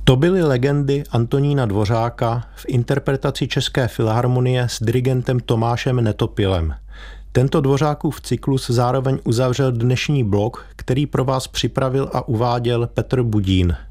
To byly legendy Antonína Dvořáka v interpretaci České filharmonie s dirigentem Tomášem Netopilem. Tento Dvořákův cyklus zároveň uzavřel dnešní blok, který pro vás připravil a uváděl Petr Budín.